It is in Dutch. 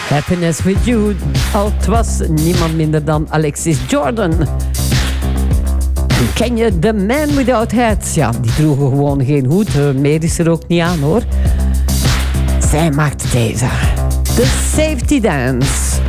Happiness with You. Het was niemand minder dan Alexis Jordan. En ken je The Man Without Hats? Ja, die droegen gewoon geen hoed. Meer is er ook niet aan, hoor. Zij maakt deze. The Safety Dance.